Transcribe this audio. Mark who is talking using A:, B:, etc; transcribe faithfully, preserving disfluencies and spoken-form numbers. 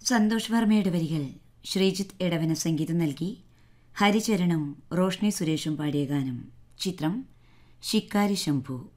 A: സന്തോഷ് വർമ്മയുടെ വരികൾ ശ്രീജിത്ത് എടവന സംഗീതം നൽകി ഹരിചരണും റോഷ്നി സുരേഷും പാടിയ ഗാനം. ചിത്രം ശിക്കാരി ശംഭു.